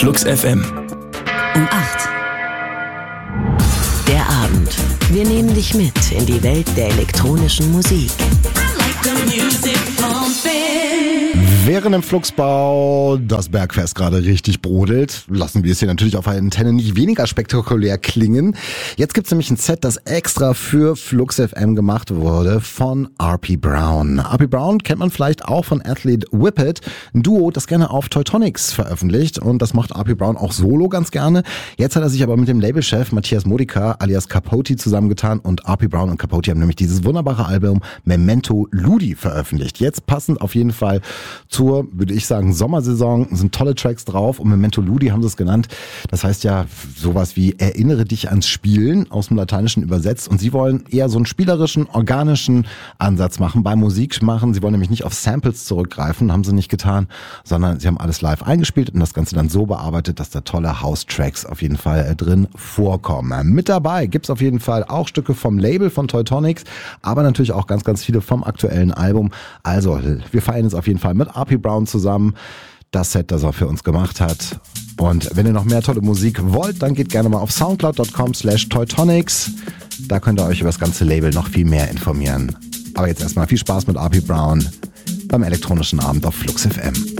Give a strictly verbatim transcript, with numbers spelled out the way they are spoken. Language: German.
Flux F M. Um acht. Der Abend. Wir nehmen dich mit in die Welt der elektronischen Musik. Während im Fluxbau das Bergfest gerade richtig brodelt, lassen wir es hier natürlich auf einer Antenne nicht weniger spektakulär klingen. Jetzt gibt es nämlich ein Set, das extra für Flux F M gemacht wurde von R P Brown. R P Brown kennt man vielleicht auch von Athlete Whippet, ein Duo, das gerne auf Teutonics veröffentlicht, und das macht R P Brown auch solo ganz gerne. Jetzt hat er sich aber mit dem Labelchef Matthias Modica alias Capote zusammengetan, und R P Brown und Capote haben nämlich dieses wunderbare Album Memento Ludi veröffentlicht. Jetzt passend auf jeden Fall zur, würde ich sagen, Sommersaison, sind tolle Tracks drauf, und Memento Ludi haben sie es genannt. Das heißt ja sowas wie Erinnere dich ans Spielen, aus dem Lateinischen übersetzt, und sie wollen eher so einen spielerischen, organischen Ansatz machen, bei Musik machen. Sie wollen nämlich nicht auf Samples zurückgreifen, haben sie nicht getan, sondern sie haben alles live eingespielt und das Ganze dann so bearbeitet, dass da tolle House-Tracks auf jeden Fall drin vorkommen. Mit dabei gibt's auf jeden Fall auch Stücke vom Label von Teutonics, aber natürlich auch ganz, ganz viele vom aktuellen Album. Also, wir feiern jetzt auf jeden Fall mit R P Brown zusammen das Set, das er für uns gemacht hat. Und wenn ihr noch mehr tolle Musik wollt, dann geht gerne mal auf soundcloud dot com slash teutonics. Da könnt ihr euch über das ganze Label noch viel mehr informieren. Aber jetzt erstmal viel Spaß mit R P Brown beim elektronischen Abend auf Flux F M.